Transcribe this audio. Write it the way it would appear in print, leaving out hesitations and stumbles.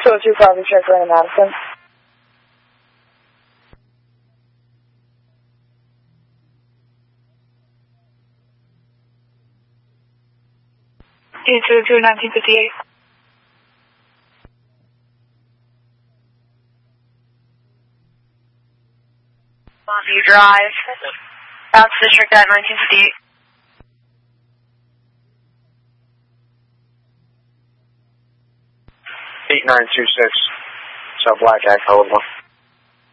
205 check right in Madison. Two 1958. Longview Drive, Bounce District at 1958. 8926, South Black Act, hold 1.